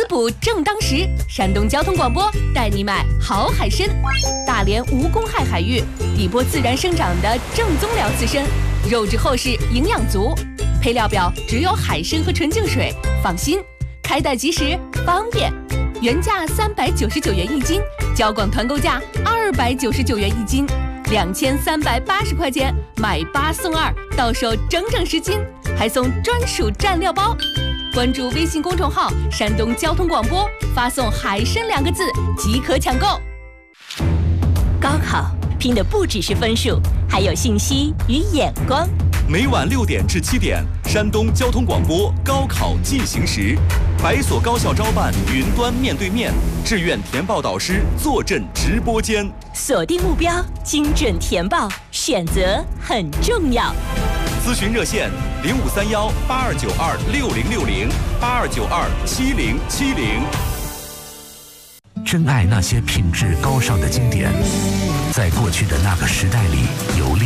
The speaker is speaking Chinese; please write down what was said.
补正当时，山东交通广播带你买好海参。大连无公害海域，底波自然生长的正宗辽刺参，肉质厚实，营养足。配料表只有海参和纯净水，放心，开袋即时，方便。原价399元一斤，交广团购价299元一斤，2380块钱买8送2，到手整整10斤，还送专属蘸料包。关注微信公众号“山东交通广播”，发送“海参”2个字即可抢购。 高考拼的不只是分数，还有信息与眼光。 每晚6点至7点，山东交通广播高考进行时，百所高校招办云端面对面，志愿填报导师坐镇直播间。 锁定目标，精准填报，选择很重要。 咨询热线05318292606082927070。 珍爱那些品质高尚的经典，在过去的那个时代里游历。